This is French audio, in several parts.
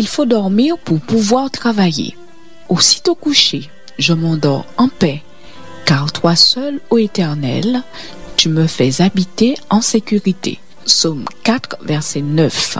Il faut dormir pour pouvoir travailler. Aussitôt couché, je m'endors en paix, car toi seul, ô Éternel, tu me fais habiter en sécurité. Psaume 4, verset 9.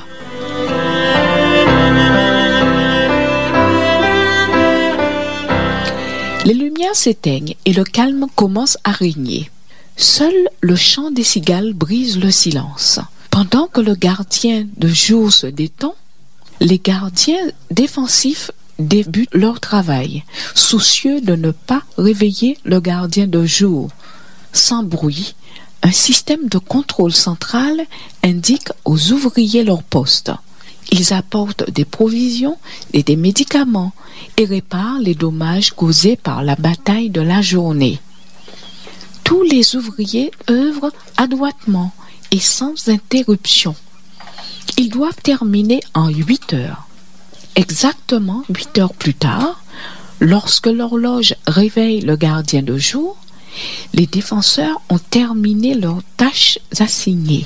Les lumières s'éteignent et le calme commence à régner. Seul le chant des cigales brise le silence. Pendant que le gardien de jour se détend, les gardiens défensifs débutent leur travail, soucieux de ne pas réveiller le gardien de jour. Sans bruit, un système de contrôle central indique aux ouvriers leur poste. Ils apportent des provisions et des médicaments et réparent les dommages causés par la bataille de la journée. Tous les ouvriers œuvrent adroitement et sans interruption. Ils doivent terminer en 8 heures. Exactement 8 heures plus tard, lorsque l'horloge réveille le gardien de jour, les défenseurs ont terminé leurs tâches assignées.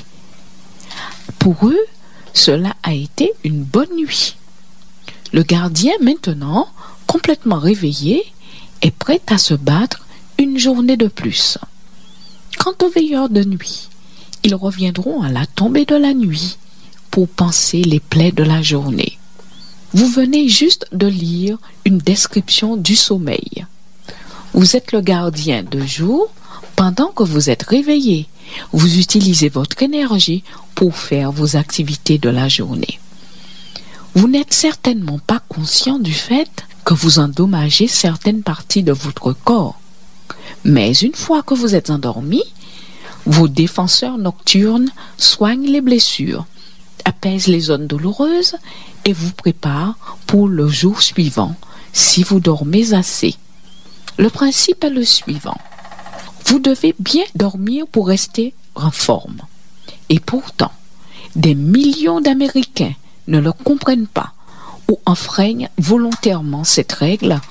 Pour eux, cela a été une bonne nuit. Le gardien, maintenant, complètement réveillé, est prêt à se battre une journée de plus. Quant aux veilleurs de nuit, ils reviendront à la tombée de la nuit pour panser les plaies de la journée. Vous venez juste de lire une description du sommeil. Vous êtes le gardien de jour pendant que vous êtes réveillé. Vous utilisez votre énergie pour faire vos activités de la journée. Vous n'êtes certainement pas conscient du fait que vous endommagez certaines parties de votre corps. Mais une fois que vous êtes endormi, vos défenseurs nocturnes soignent les blessures, apaisent les zones douloureuses et vous préparent pour le jour suivant, si vous dormez assez. Le principe est le suivant. Vous devez bien dormir pour rester en forme. Et pourtant, des millions d'Américains ne le comprennent pas ou enfreignent volontairement cette règle